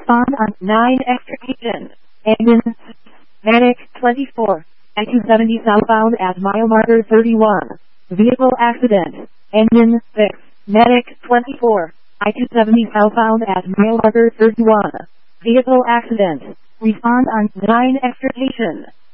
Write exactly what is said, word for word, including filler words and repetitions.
Respond on nine extrication. Engine Medic twenty-four. I two seventy southbound at mile marker thirty-one. Vehicle accident. Engine six. Medic twenty-four. I two seventy southbound at mile marker thirty-one. Vehicle accident. Respond on nine extrication.